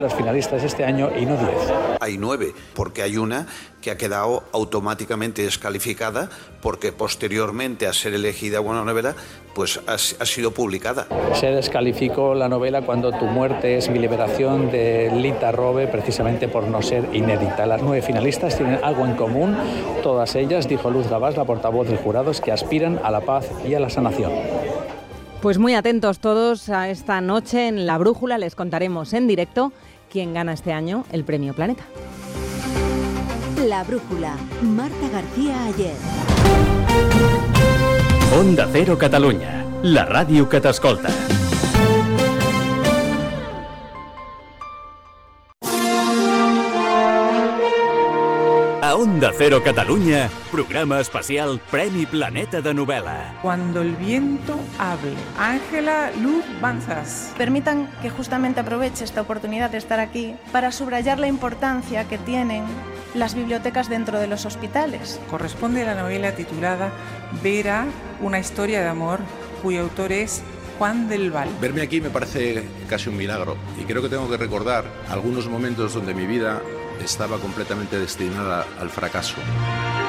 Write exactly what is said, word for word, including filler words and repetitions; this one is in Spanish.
Los finalistas este año y no diez. Hay nueve, porque hay una que ha quedado automáticamente descalificada porque posteriormente a ser elegida buena novela, pues ha, ha sido publicada. Se descalificó la novela Cuando tu muerte es mi liberación de Lita Robe, precisamente por no ser inédita. Las nueve finalistas tienen algo en común, todas ellas, dijo Luz Gabás, la portavoz del jurado, es que aspiran a la paz y a la sanación. Pues muy atentos todos a esta noche en La Brújula, les contaremos en directo quién gana este año el Premio Planeta. La Brújula, Marta García Ayer. Onda Cero Catalunya, la ràdio que t'escolta. A Onda Cero Catalunya, programa especial Premi Planeta de Novela. Cuando el viento hable. Ángela Luz Banzas. Permitan que justamente aproveche esta oportunidad de estar aquí para subrayar la importancia que tienen las bibliotecas dentro de los hospitales. Corresponde a la novela titulada Vera, una historia de amor, cuyo autor es Juan del Val. Verme aquí me parece casi un milagro y creo que tengo que recordar algunos momentos donde mi vida estaba completamente destinada al fracaso.